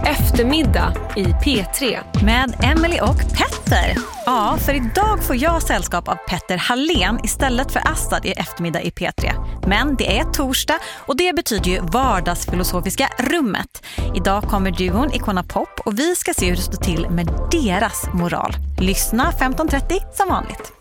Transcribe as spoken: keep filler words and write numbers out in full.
Eftermiddag i P tre. Med Emily och Petter. Ja, för idag får jag sällskap av Petter Hallén istället för Astad i Eftermiddag i P tre. Men det är torsdag och det betyder ju vardagsfilosofiska rummet. Idag kommer duon Icona Pop och vi ska se hur det står till med deras moral. Lyssna femton trettio som vanligt.